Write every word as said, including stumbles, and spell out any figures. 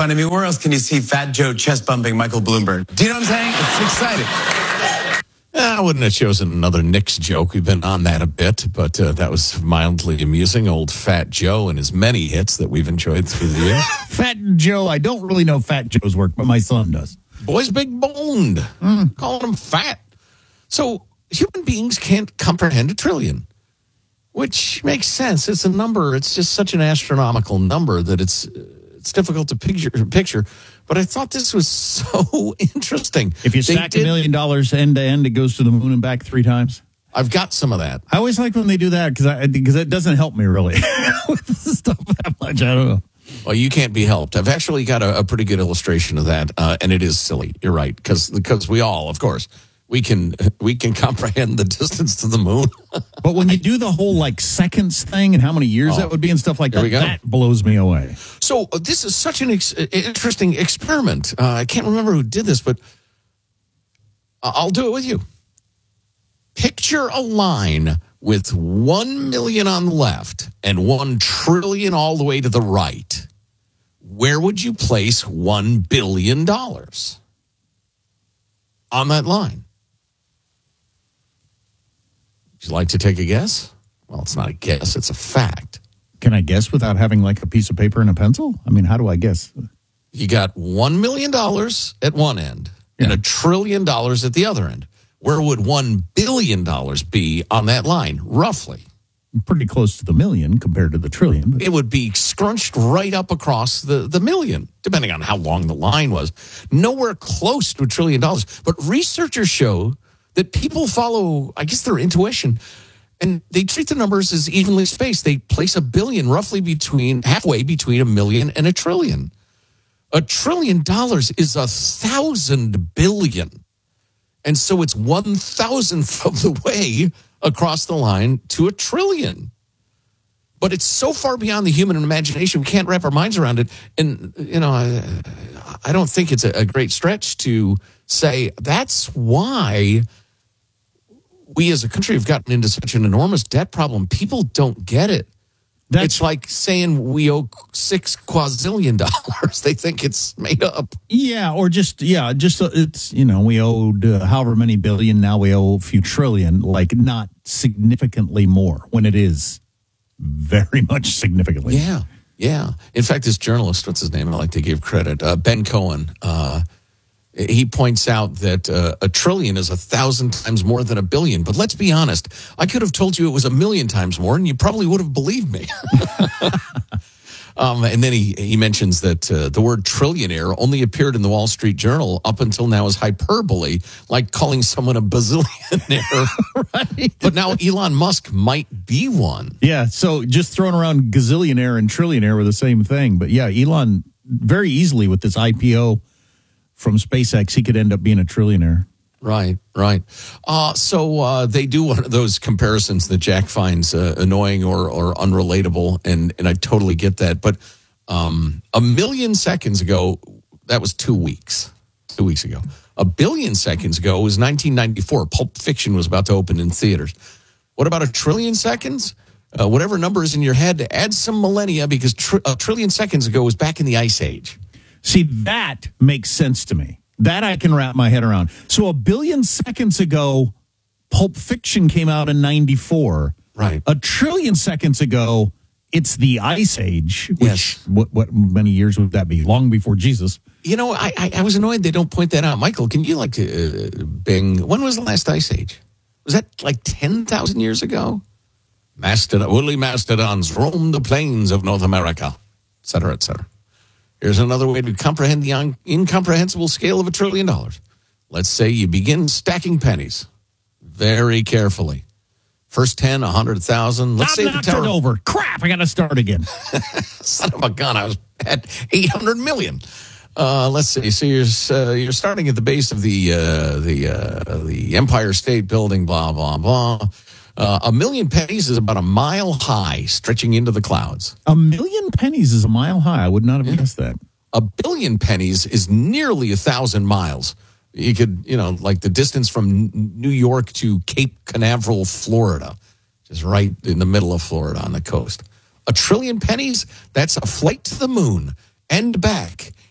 fun. I mean, where else can you see Fat Joe chest bumping Michael Bloomberg? Do you know what I'm saying? It's exciting. I wouldn't have chosen another Knicks joke. We've been on that a bit, but uh, that was mildly amusing. Old Fat Joe and his many hits that we've enjoyed through the years. Fat Joe, I don't really know Fat Joe's work, but my son does. Boy's big boned. Mm. Calling him fat. So human beings can't comprehend a trillion, which makes sense. It's a number. It's just such an astronomical number that it's it's difficult to picture. picture. But I thought this was so interesting. If you stack a million dollars end to end, it goes to the moon and back three times. I've got some of that. I always like when they do that because I because it doesn't help me really with stuff that much. I don't know. Well, you can't be helped. I've actually got a, a pretty good illustration of that, uh, and it is silly. You're right, because because we all, of course, we can we can comprehend the distance to the moon. But when you do the whole like seconds thing and how many years oh, that would be and stuff like that, that blows me away. So uh, this is such an ex- interesting experiment. Uh, I can't remember who did this, but I'll do it with you. Picture a line with one million on the left and one trillion all the way to the right. Where would you place one billion dollars on that line? Would you like to take a guess? Well, it's not a guess, it's a fact. Can I guess without having like a piece of paper and a pencil? I mean, how do I guess? You got one million dollars at one end yeah. and a trillion dollars at the other end. Where would one billion dollars be on that line, roughly? Pretty close to the million compared to the trillion. But. It would be scrunched right up across the, the million, depending on how long the line was. Nowhere close to a trillion dollars. But researchers show that people follow, I guess, their intuition, and they treat the numbers as evenly spaced. They place a billion roughly between, halfway between a million and a trillion. A trillion dollars is a thousand billion. And so it's one thousandth of the way across the line to a trillion. But it's so far beyond the human imagination, we can't wrap our minds around it. And, you know, I, I don't think it's a, a great stretch to say that's why we as a country have gotten into such an enormous debt problem. People don't get it. That's, it's like saying we owe six quadrillion dollars. They think it's made up. Yeah, or just, yeah, just, uh, it's, you know, we owed uh, however many billion, now we owe a few trillion, like not significantly more when it is very much significantly. Yeah, yeah. In fact, this journalist, what's his name? I like to give credit, uh, Ben Cohen, uh, he points out that uh, a trillion is a thousand times more than a billion. But let's be honest, I could have told you it was a million times more, and you probably would have believed me. um, and then he, he mentions that uh, the word trillionaire only appeared in the Wall Street Journal up until now as hyperbole, like calling someone a bazillionaire. Right. But now Elon Musk might be one. Yeah, so just throwing around gazillionaire and trillionaire were the same thing. But yeah, Elon, very easily with this I P O from SpaceX, he could end up being a trillionaire. Right, right. Uh, so uh, they do one of those comparisons that Jack finds uh, annoying or, or unrelatable, and, and I totally get that. But um, a million seconds ago, that was two weeks, two weeks ago. A billion seconds ago was nineteen ninety-four. Pulp Fiction was about to open in theaters. What about a trillion seconds? Uh, whatever number is in your head, add some millennia, because tr- a trillion seconds ago was back in the Ice Age. See, that makes sense to me. That I can wrap my head around. So a billion seconds ago, Pulp Fiction came out in ninety-four. Right. A trillion seconds ago, it's the Ice Age. Which, yes. What, what many years would that be? Long before Jesus. You know, I, I, I was annoyed they don't point that out. Michael, can you like uh, bing? When was the last Ice Age? Was that like ten thousand years ago? Mastodon, woolly mastodons roam the plains of North America, et cetera, et cetera. Here's another way to comprehend the un- incomprehensible scale of a trillion dollars. Let's say you begin stacking pennies very carefully. First ten, a hundred thousand. Let's say knocked the tower it over. Crap! I got to start again. Son of a gun! I was at eight hundred million. Uh, let's see. So you're uh, you're starting at the base of the uh, the uh, the Empire State Building. Blah blah blah. Uh, a million pennies is about a mile high, stretching into the clouds. A million pennies is a mile high. I would not have yeah. guessed that. A billion pennies is nearly a thousand miles. You could, you know, like the distance from New York to Cape Canaveral, Florida, just right in the middle of Florida on the coast. A trillion pennies, that's a flight to the moon and back